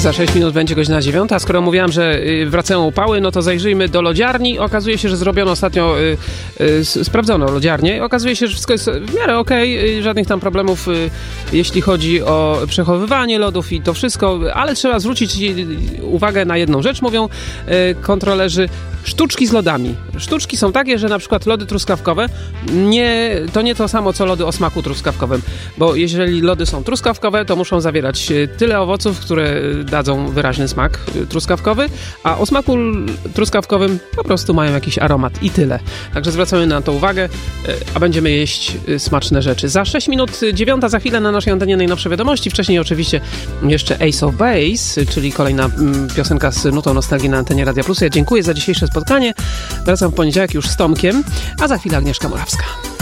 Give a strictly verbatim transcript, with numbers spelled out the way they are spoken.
Za sześć minut będzie godzina dziewiąta. Skoro mówiłam, że wracają upały, no to zajrzyjmy do lodziarni. Okazuje się, że zrobiono ostatnio, y, y, sprawdzono lodziarnię. Okazuje się, że wszystko jest w miarę okej. Okay. Żadnych tam problemów, y, jeśli chodzi o przechowywanie lodów i to wszystko. Ale trzeba zwrócić uwagę na jedną rzecz, mówią y, kontrolerzy. Sztuczki z lodami. Sztuczki są takie, że na przykład lody truskawkowe nie, to nie to samo, co lody o smaku truskawkowym. Bo jeżeli lody są truskawkowe, to muszą zawierać tyle owoców, które dadzą wyraźny smak truskawkowy, a o smaku truskawkowym po prostu mają jakiś aromat i tyle. Także zwracamy na to uwagę, a będziemy jeść smaczne rzeczy. Za sześć minut dziewiąta, za chwilę na naszej antenie najnowsze wiadomości. Wcześniej oczywiście jeszcze Ace of Base, czyli kolejna piosenka z nutą nostalgii na antenie Radia Plus. Ja dziękuję za dzisiejsze spotkanie. Wracam w poniedziałek już z Tomkiem, a za chwilę Agnieszka Morawska.